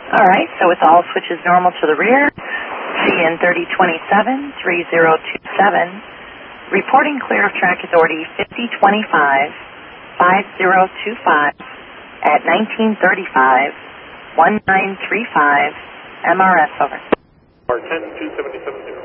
All right, so with all switches normal to the rear, CN 3027, 3027, reporting clear of track authority 5025, 5025 at 1935, 1935, MRS, over. 10, 277,